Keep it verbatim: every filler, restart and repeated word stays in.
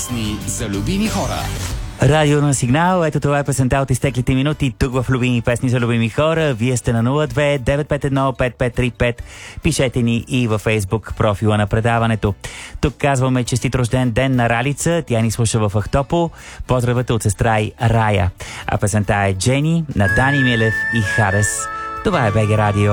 Песни за любими хора. Радио на Сигнал, ето това е песента от изтеклите минути тук в Любими песни за любими хора. Вие сте на нула две девет пет едно пет пет три пет. Пишете ни и във Фейсбук профила на предаването. Тук казваме честит рожден ден на Ралица, тя ни слуша в Ахтопол. Поздравете от сестра и Рая. А песента е Джени на Дани Милев и Харес. Това е БГ Радио.